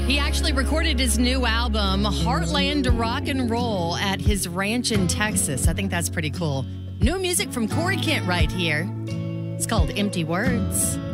He actually recorded his new album, Heartland to Rock and Roll, at his ranch in Texas. I think that's pretty cool. New music from Corey Kent right here. It's called Empty Words.